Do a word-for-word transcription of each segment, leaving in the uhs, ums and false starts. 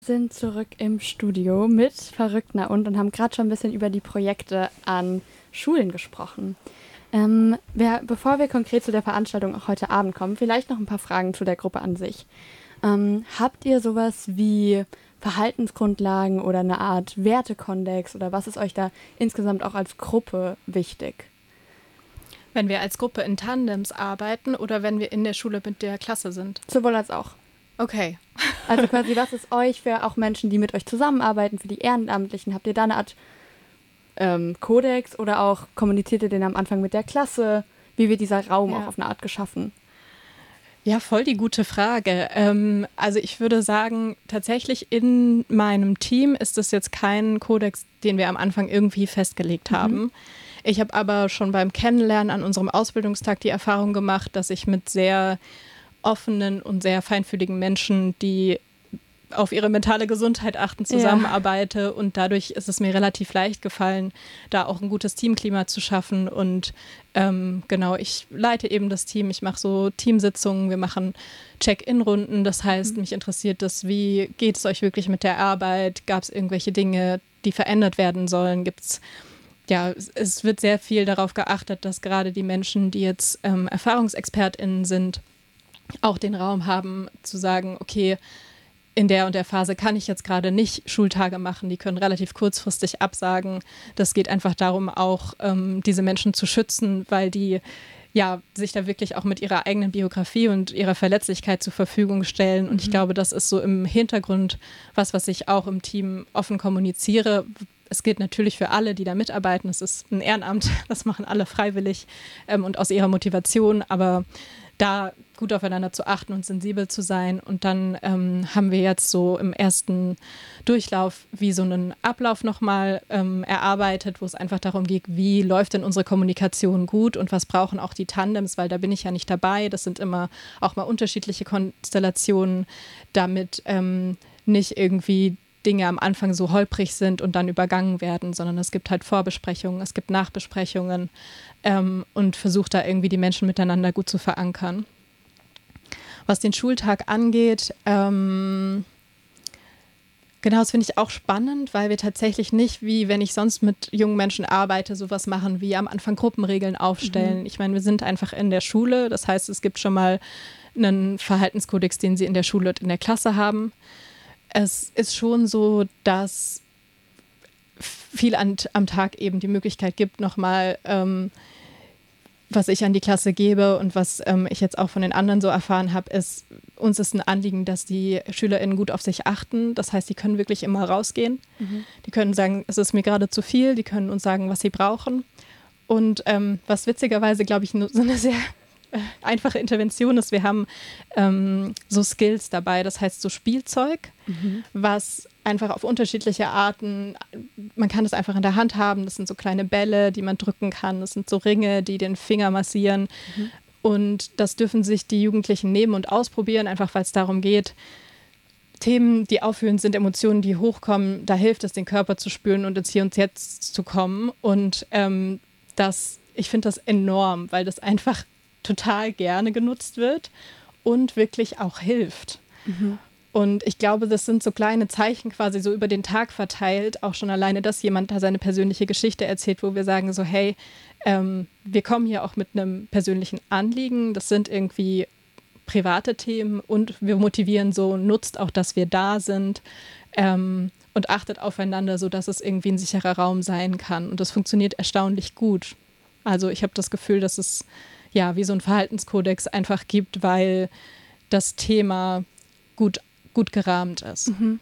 Sind zurück im Studio mit Verrücktner und und haben gerade schon ein bisschen über die Projekte an Schulen gesprochen. Ähm, wer, bevor wir konkret zu der Veranstaltung auch heute Abend kommen, vielleicht noch ein paar Fragen zu der Gruppe an sich. Ähm, habt ihr sowas wie Verhaltensgrundlagen oder eine Art Wertekodex oder was ist euch da insgesamt auch als Gruppe wichtig? Wenn wir als Gruppe in Tandems arbeiten oder wenn wir in der Schule mit der Klasse sind? Sowohl als auch. Okay. Also quasi, was ist euch für auch Menschen, die mit euch zusammenarbeiten, für die Ehrenamtlichen? Habt ihr da eine Art ähm, Kodex oder auch kommuniziert ihr den am Anfang mit der Klasse? Wie wird dieser Raum Ja. auch auf eine Art geschaffen? Ja, voll die gute Frage. Ähm, also ich würde sagen, tatsächlich in meinem Team ist es jetzt kein Kodex, den wir am Anfang irgendwie festgelegt haben. Mhm. Ich habe aber schon beim Kennenlernen an unserem Ausbildungstag die Erfahrung gemacht, dass ich mit sehr offenen und sehr feinfühligen Menschen, die auf ihre mentale Gesundheit achten, zusammenarbeite. Ja. Und dadurch ist es mir relativ leicht gefallen, da auch ein gutes Teamklima zu schaffen. Und ähm, genau, ich leite eben das Team. Ich mache so Teamsitzungen, wir machen Check-in-Runden. Das heißt, mhm. mich interessiert das, wie geht es euch wirklich mit der Arbeit? Gab es irgendwelche Dinge, die verändert werden sollen? Gibt's Ja, es wird sehr viel darauf geachtet, dass gerade die Menschen, die jetzt ähm, ErfahrungsexpertInnen sind, auch den Raum haben zu sagen, okay, in der und der Phase kann ich jetzt gerade nicht Schultage machen, die können relativ kurzfristig absagen. Das geht einfach darum, auch ähm, diese Menschen zu schützen, weil die ja sich da wirklich auch mit ihrer eigenen Biografie und ihrer Verletzlichkeit zur Verfügung stellen. Und mhm. ich glaube, das ist so im Hintergrund was, was ich auch im Team offen kommuniziere. Es gilt natürlich für alle, die da mitarbeiten. Es ist ein Ehrenamt, das machen alle freiwillig ähm, und aus ihrer Motivation, aber da gut aufeinander zu achten und sensibel zu sein. Und dann ähm, haben wir jetzt so im ersten Durchlauf wie so einen Ablauf nochmal ähm, erarbeitet, wo es einfach darum geht, wie läuft denn unsere Kommunikation gut und was brauchen auch die Tandems, weil da bin ich ja nicht dabei. Das sind immer auch mal unterschiedliche Konstellationen, damit ähm, nicht irgendwie Dinge am Anfang so holprig sind und dann übergangen werden, sondern es gibt halt Vorbesprechungen, es gibt Nachbesprechungen ähm, und versucht da irgendwie die Menschen miteinander gut zu verankern. Was den Schultag angeht, ähm, genau, das finde ich auch spannend, weil wir tatsächlich nicht, wie wenn ich sonst mit jungen Menschen arbeite, sowas machen wie am Anfang Gruppenregeln aufstellen. Mhm. Ich meine, wir sind einfach in der Schule, das heißt, es gibt schon mal einen Verhaltenskodex, den sie in der Schule und in der Klasse haben. Es ist schon so, dass viel an, am Tag eben die Möglichkeit gibt, nochmal, ähm, was ich an die Klasse gebe und was ähm, ich jetzt auch von den anderen so erfahren habe, ist, uns ist ein Anliegen, dass die SchülerInnen gut auf sich achten. Das heißt, die können wirklich immer rausgehen. Mhm. Die können sagen, es ist mir gerade zu viel. Die können uns sagen, was sie brauchen. Und ähm, was witzigerweise, glaube ich, so eine sehr einfache Intervention ist, wir haben ähm, so Skills dabei, das heißt so Spielzeug, mhm. was einfach auf unterschiedliche Arten, man kann das einfach in der Hand haben, das sind so kleine Bälle, die man drücken kann, das sind so Ringe, die den Finger massieren mhm. und das dürfen sich die Jugendlichen nehmen und ausprobieren, einfach weil es darum geht, Themen, die auffühlend sind, Emotionen, die hochkommen, da hilft es, den Körper zu spüren und ins Hier und Jetzt zu kommen und ähm, das, ich finde das enorm, weil das einfach total gerne genutzt wird und wirklich auch hilft. Mhm. Und ich glaube, das sind so kleine Zeichen quasi so über den Tag verteilt, auch schon alleine, dass jemand da seine persönliche Geschichte erzählt, wo wir sagen so, hey, ähm, wir kommen hier auch mit einem persönlichen Anliegen, das sind irgendwie private Themen und wir motivieren so, nutzt auch, dass wir da sind ähm, und achtet aufeinander, sodass es irgendwie ein sicherer Raum sein kann. Und das funktioniert erstaunlich gut. Also ich habe das Gefühl, dass es ja, wie so ein Verhaltenskodex einfach gibt, weil das Thema gut, gut gerahmt ist. Mhm.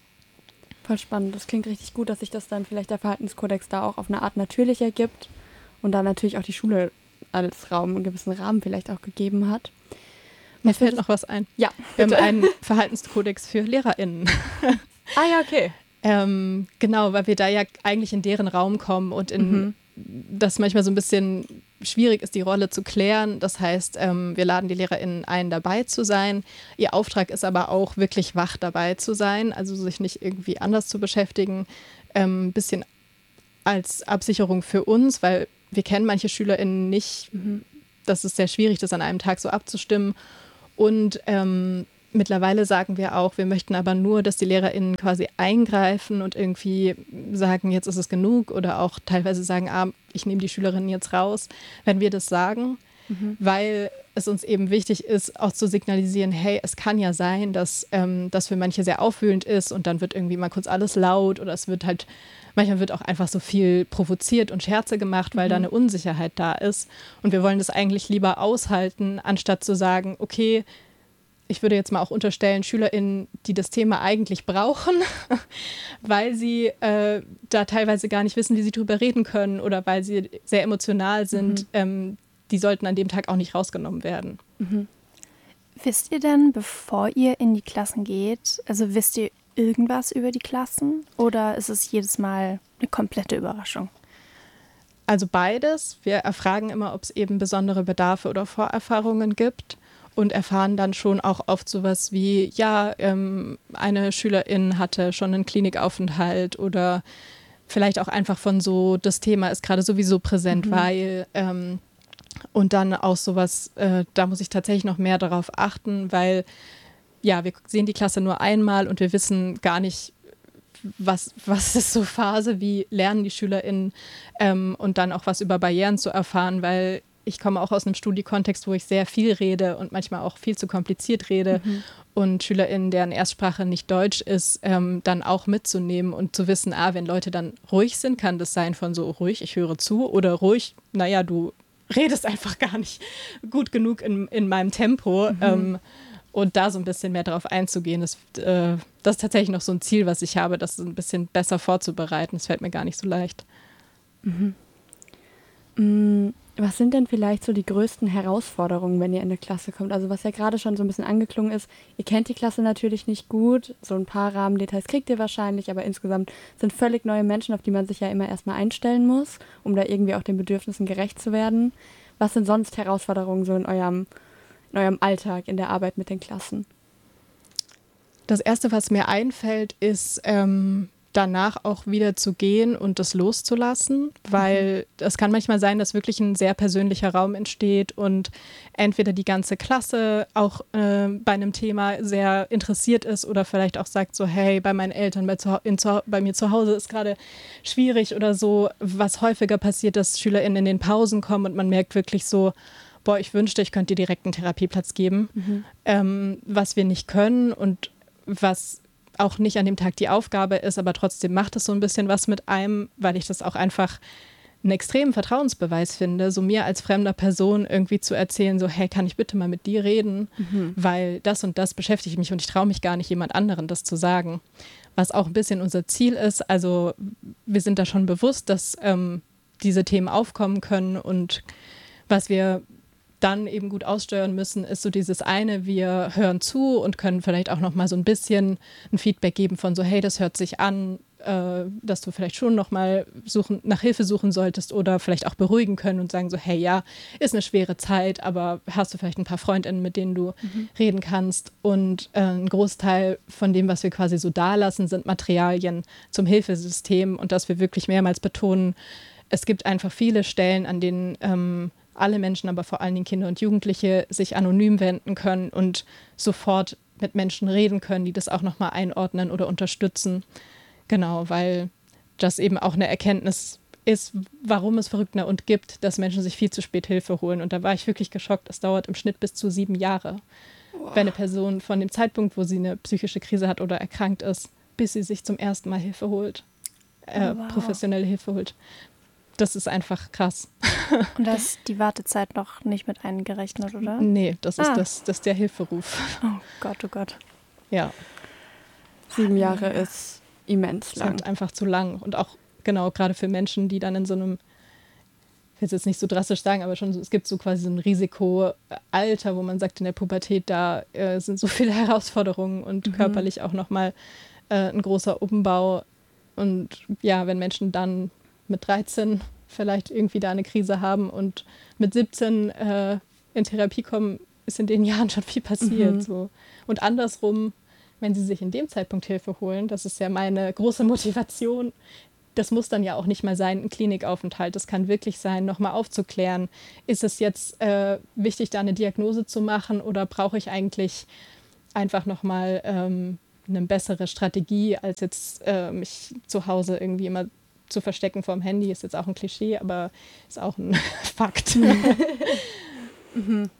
Voll spannend. Das klingt richtig gut, dass sich das dann vielleicht der Verhaltenskodex da auch auf eine Art natürlich ergibt und da natürlich auch die Schule als Raum einen gewissen Rahmen vielleicht auch gegeben hat. Mir fällt noch was ein. Ja, wir haben einen Verhaltenskodex für LehrerInnen. Ah ja, okay. ähm, genau, weil wir da ja eigentlich in deren Raum kommen und in mhm. das manchmal so ein bisschen schwierig ist, die Rolle zu klären. Das heißt, ähm, wir laden die LehrerInnen ein, dabei zu sein. Ihr Auftrag ist aber auch, wirklich wach dabei zu sein, also sich nicht irgendwie anders zu beschäftigen. Ein ähm, bisschen als Absicherung für uns, weil wir kennen manche SchülerInnen nicht. Mhm. Das ist sehr schwierig, das an einem Tag so abzustimmen. Und ähm, mittlerweile sagen wir auch, wir möchten aber nur, dass die LehrerInnen quasi eingreifen und irgendwie sagen, jetzt ist es genug oder auch teilweise sagen, ah, ich nehme die Schülerinnen jetzt raus, wenn wir das sagen, mhm. weil es uns eben wichtig ist, auch zu signalisieren, hey, es kann ja sein, dass ähm, das für manche sehr aufwühlend ist und dann wird irgendwie mal kurz alles laut oder es wird halt, manchmal wird auch einfach so viel provoziert und Scherze gemacht, weil mhm. da eine Unsicherheit da ist. Und wir wollen das eigentlich lieber aushalten, anstatt zu sagen, okay, ich würde jetzt mal auch unterstellen, SchülerInnen, die das Thema eigentlich brauchen, weil sie äh, da teilweise gar nicht wissen, wie sie drüber reden können oder weil sie sehr emotional sind, mhm. ähm, die sollten an dem Tag auch nicht rausgenommen werden. Mhm. Wisst ihr denn, bevor ihr in die Klassen geht, also wisst ihr irgendwas über die Klassen oder ist es jedes Mal eine komplette Überraschung? Also beides. Wir erfragen immer, ob es eben besondere Bedarfe oder Vorerfahrungen gibt und erfahren dann schon auch oft sowas wie, ja, ähm, eine Schülerin hatte schon einen Klinikaufenthalt oder vielleicht auch einfach von so, das Thema ist gerade sowieso präsent, mhm. weil ähm, und dann auch sowas, äh, da muss ich tatsächlich noch mehr darauf achten, weil ja, wir sehen die Klasse nur einmal und wir wissen gar nicht, was, was ist so Phase, wie lernen die SchülerInnen ähm, und dann auch was über Barrieren zu erfahren, weil ich komme auch aus einem Studiekontext, wo ich sehr viel rede und manchmal auch viel zu kompliziert rede mhm. und SchülerInnen, deren Erstsprache nicht Deutsch ist, ähm, dann auch mitzunehmen und zu wissen, ah, wenn Leute dann ruhig sind, kann das sein von so ruhig, ich höre zu oder ruhig, naja, du redest einfach gar nicht gut genug in, in meinem Tempo. Mhm. Ähm, und da so ein bisschen mehr darauf einzugehen, das, äh, das ist tatsächlich noch so ein Ziel, was ich habe, das ein bisschen besser vorzubereiten. Das fällt mir gar nicht so leicht. Mhm. Mhm. Was sind denn vielleicht so die größten Herausforderungen, wenn ihr in eine Klasse kommt? Also was ja gerade schon so ein bisschen angeklungen ist, ihr kennt die Klasse natürlich nicht gut, so ein paar Rahmendetails kriegt ihr wahrscheinlich, aber insgesamt sind völlig neue Menschen, auf die man sich ja immer erstmal einstellen muss, um da irgendwie auch den Bedürfnissen gerecht zu werden. Was sind sonst Herausforderungen so in eurem, in eurem Alltag, in der Arbeit mit den Klassen? Das Erste, was mir einfällt, ist ähm, danach auch wieder zu gehen und das loszulassen, weil es kann manchmal sein, dass wirklich ein sehr persönlicher Raum entsteht und entweder die ganze Klasse auch äh, bei einem Thema sehr interessiert ist oder vielleicht auch sagt so, hey, bei meinen Eltern, bei, zu, in, zu, bei mir zu Hause ist gerade schwierig oder so, was häufiger passiert, dass SchülerInnen in den Pausen kommen und man merkt wirklich so, boah, ich wünschte, ich könnte dir direkt einen Therapieplatz geben, mhm. ähm, was wir nicht können und was auch nicht an dem Tag die Aufgabe ist, aber trotzdem macht es so ein bisschen was mit einem, weil ich das auch einfach einen extremen Vertrauensbeweis finde, so mir als fremder Person irgendwie zu erzählen, so hey, kann ich bitte mal mit dir reden, mhm. weil das und das beschäftigt mich und ich traue mich gar nicht, jemand anderen das zu sagen. Was auch ein bisschen unser Ziel ist, also wir sind da schon bewusst, dass ähm, diese Themen aufkommen können und was wir dann eben gut aussteuern müssen, ist so dieses eine, wir hören zu und können vielleicht auch noch mal so ein bisschen ein Feedback geben von so, hey, das hört sich an, äh, dass du vielleicht schon noch mal suchen, nach Hilfe suchen solltest oder vielleicht auch beruhigen können und sagen so, hey, ja, ist eine schwere Zeit, aber hast du vielleicht ein paar FreundInnen, mit denen du mhm. reden kannst und äh, ein Großteil von dem, was wir quasi so da lassen, sind Materialien zum Hilfesystem und dass wir wirklich mehrmals betonen, es gibt einfach viele Stellen, an denen ähm, alle Menschen, aber vor allen Dingen Kinder und Jugendliche, sich anonym wenden können und sofort mit Menschen reden können, die das auch nochmal einordnen oder unterstützen. Genau, weil das eben auch eine Erkenntnis ist, warum es Verrückter und gibt, dass Menschen sich viel zu spät Hilfe holen. Und da war ich wirklich geschockt. Es dauert im Schnitt bis zu sieben Jahre, wow. wenn eine Person von dem Zeitpunkt, wo sie eine psychische Krise hat oder erkrankt ist, bis sie sich zum ersten Mal Hilfe holt, äh, oh, wow. professionelle Hilfe holt. Das ist einfach krass. Und da ist die Wartezeit noch nicht mit eingerechnet, oder? Nee, das ist, ah. das, das ist der Hilferuf. Oh Gott, oh Gott. Ja. Sieben Jahre ja. ist immens lang. Das ist einfach zu lang. Und auch genau gerade für Menschen, die dann in so einem, ich will es jetzt nicht so drastisch sagen, aber schon so, es gibt so quasi so ein Risikoalter, wo man sagt, in der Pubertät, da äh, sind so viele Herausforderungen und mhm. körperlich auch nochmal äh, ein großer Umbau. Und ja, wenn Menschen dann mit dreizehn vielleicht irgendwie da eine Krise haben und mit siebzehn äh, in Therapie kommen, ist in den Jahren schon viel passiert. Mhm. So. Und andersrum, wenn sie sich in dem Zeitpunkt Hilfe holen, das ist ja meine große Motivation, das muss dann ja auch nicht mal sein, ein Klinikaufenthalt. Das kann wirklich sein, nochmal aufzuklären. Ist es jetzt äh, wichtig, da eine Diagnose zu machen oder brauche ich eigentlich einfach nochmal ähm, eine bessere Strategie, als jetzt äh, mich zu Hause irgendwie immer zu verstecken vor dem Handy. Ist jetzt auch ein Klischee, aber ist auch ein Fakt. mhm.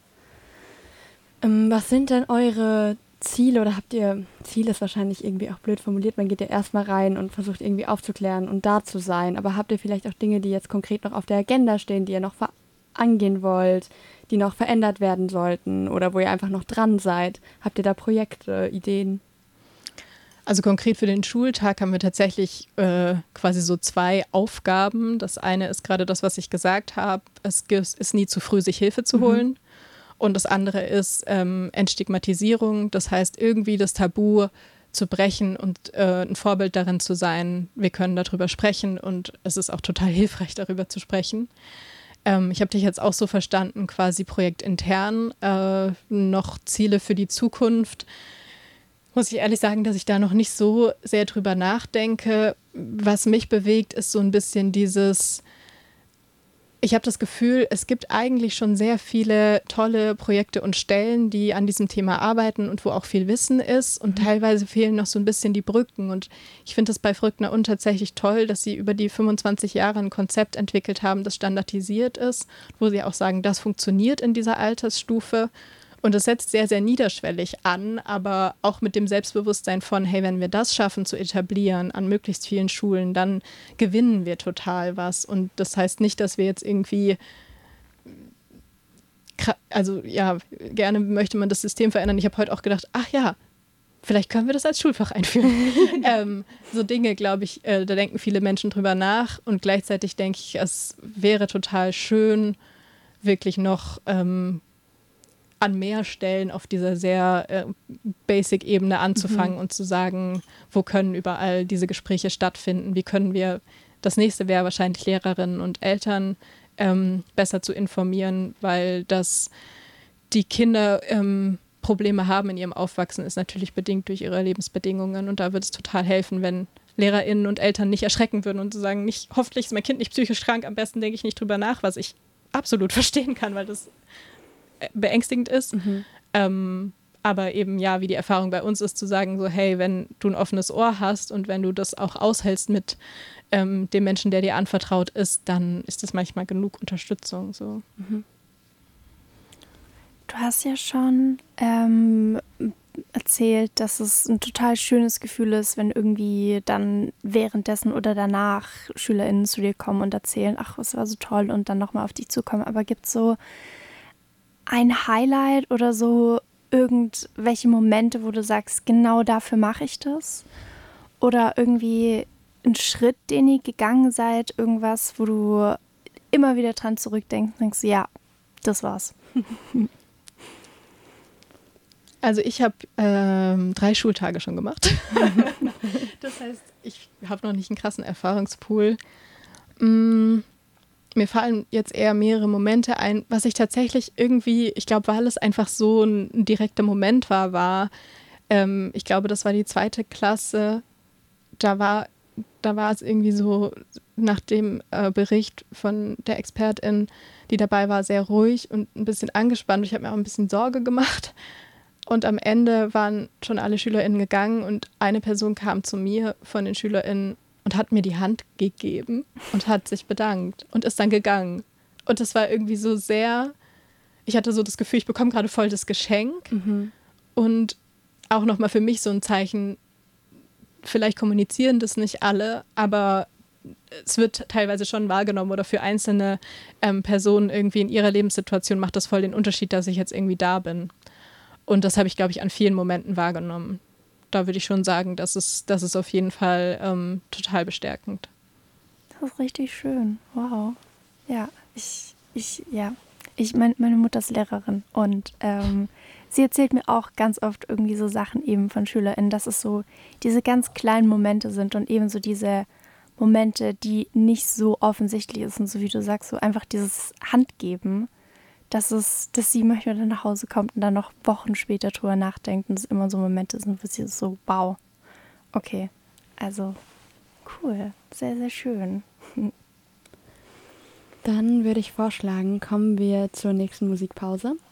ähm, was sind denn eure Ziele oder habt ihr, Ziel ist wahrscheinlich irgendwie auch blöd formuliert, man geht ja erstmal rein und versucht irgendwie aufzuklären und da zu sein, aber habt ihr vielleicht auch Dinge, die jetzt konkret noch auf der Agenda stehen, die ihr noch ver- angehen wollt, die noch verändert werden sollten oder wo ihr einfach noch dran seid? Habt ihr da Projekte, Ideen? Also konkret für den Schultag haben wir tatsächlich äh, quasi so zwei Aufgaben. Das eine ist gerade das, was ich gesagt habe, es ist nie zu früh, sich Hilfe zu holen. Mhm. Und das andere ist ähm, Entstigmatisierung, das heißt irgendwie das Tabu zu brechen und äh, ein Vorbild darin zu sein. Wir können darüber sprechen und es ist auch total hilfreich, darüber zu sprechen. Ähm, ich habe dich jetzt auch so verstanden, quasi projektintern, äh, noch Ziele für die Zukunft. Muss ich ehrlich sagen, dass ich da noch nicht so sehr drüber nachdenke. Was mich bewegt, ist so ein bisschen dieses, ich habe das Gefühl, es gibt eigentlich schon sehr viele tolle Projekte und Stellen, die an diesem Thema arbeiten und wo auch viel Wissen ist. Und mhm. teilweise fehlen noch so ein bisschen die Brücken. Und ich finde es bei Frückner und tatsächlich toll, dass sie über die fünfundzwanzig Jahre ein Konzept entwickelt haben, das standardisiert ist, wo sie auch sagen, das funktioniert in dieser Altersstufe. Und es setzt sehr, sehr niederschwellig an, aber auch mit dem Selbstbewusstsein von, hey, wenn wir das schaffen zu etablieren an möglichst vielen Schulen, dann gewinnen wir total was. Und das heißt nicht, dass wir jetzt irgendwie, also ja, gerne möchte man das System verändern. Ich habe heute auch gedacht, ach ja, vielleicht können wir das als Schulfach einführen. ähm, so Dinge, glaube ich, äh, da denken viele Menschen drüber nach. Und gleichzeitig denke ich, es wäre total schön, wirklich noch ähm, an mehr Stellen auf dieser sehr äh, Basic-Ebene anzufangen mhm. und zu sagen, wo können überall diese Gespräche stattfinden, wie können wir, das nächste wäre wahrscheinlich Lehrerinnen und Eltern ähm, besser zu informieren, weil das die Kinder ähm, Probleme haben in ihrem Aufwachsen, ist natürlich bedingt durch ihre Lebensbedingungen und da würde es total helfen, wenn LehrerInnen und Eltern nicht erschrecken würden und zu sagen, nicht, hoffentlich ist mein Kind nicht psychisch krank, am besten denke ich nicht drüber nach, was ich absolut verstehen kann, weil das beängstigend ist. Mhm. Ähm, aber eben, ja, wie die Erfahrung bei uns ist, zu sagen so, hey, wenn du ein offenes Ohr hast und wenn du das auch aushältst mit ähm, dem Menschen, der dir anvertraut ist, dann ist das manchmal genug Unterstützung. So. Mhm. Du hast ja schon ähm, erzählt, dass es ein total schönes Gefühl ist, wenn irgendwie dann währenddessen oder danach SchülerInnen zu dir kommen und erzählen, ach, es war so toll und dann nochmal auf dich zukommen. Aber gibt es so ein Highlight oder so irgendwelche Momente, wo du sagst, genau dafür mache ich das? Oder irgendwie ein Schritt, den ihr gegangen seid, irgendwas, wo du immer wieder dran zurückdenkst und denkst, ja, das war's. Also ich habe ähm, drei Schultage schon gemacht. Das heißt, ich habe noch nicht einen krassen Erfahrungspool. Mm. Mir fallen jetzt eher mehrere Momente ein, was ich tatsächlich irgendwie, ich glaube, weil es einfach so ein, ein direkter Moment war, war, ähm, ich glaube, das war die zweite Klasse, da war, da war es irgendwie so, nach dem äh, Bericht von der Expertin, die dabei war, sehr ruhig und ein bisschen angespannt. Ich habe mir auch ein bisschen Sorge gemacht. Und am Ende waren schon alle SchülerInnen gegangen und eine Person kam zu mir von den SchülerInnen und hat mir die Hand gegeben und hat sich bedankt und ist dann gegangen. Und das war irgendwie so sehr, ich hatte so das Gefühl, ich bekomme gerade voll das Geschenk. Mhm. Und auch nochmal für mich so ein Zeichen, vielleicht kommunizieren das nicht alle, aber es wird teilweise schon wahrgenommen oder für einzelne ähm, Personen irgendwie in ihrer Lebenssituation macht das voll den Unterschied, dass ich jetzt irgendwie da bin. Und das habe ich, glaube ich, an vielen Momenten wahrgenommen. Da würde ich schon sagen, das ist, das ist auf jeden Fall ähm, total bestärkend. Das ist richtig schön. Wow. Ja, ich, ich, ja. Ich, mein, meine Mutter ist Lehrerin und ähm, sie erzählt mir auch ganz oft irgendwie so Sachen eben von SchülerInnen, dass es so diese ganz kleinen Momente sind und eben so diese Momente, die nicht so offensichtlich sind, so wie du sagst, so einfach dieses Handgeben, dass es, dass sie manchmal dann nach Hause kommt und dann noch Wochen später drüber nachdenkt und es immer so Momente sind, wo sie so, wow, okay, also cool, sehr, sehr schön. Dann würde ich vorschlagen, kommen wir zur nächsten Musikpause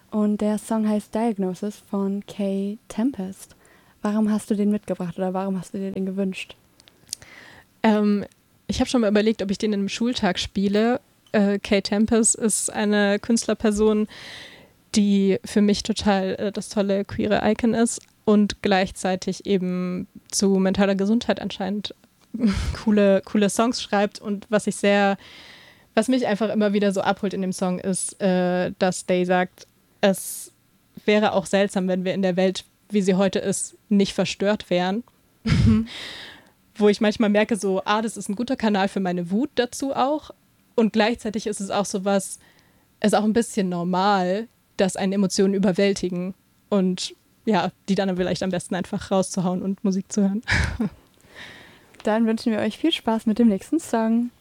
und der Song heißt Diagnosis von Kay Tempest. Warum hast du den mitgebracht oder warum hast du dir den gewünscht? Ähm, ich habe schon mal überlegt, ob ich den in einem Schultag spiele. Äh, Kay Tempest ist eine Künstlerperson, die für mich total äh, das tolle queere Icon ist und gleichzeitig eben zu mentaler Gesundheit anscheinend coole, coole Songs schreibt. Und was ich sehr, was mich einfach immer wieder so abholt in dem Song ist, äh, dass Day sagt, es wäre auch seltsam, wenn wir in der Welt, wie sie heute ist, nicht verstört wären. Wo ich manchmal merke so, ah, das ist ein guter Kanal für meine Wut dazu auch. Und gleichzeitig ist es auch so was, ist auch ein bisschen normal, dass einen Emotionen überwältigen und ja, die dann vielleicht am besten einfach rauszuhauen und Musik zu hören. Dann wünschen wir euch viel Spaß mit dem nächsten Song.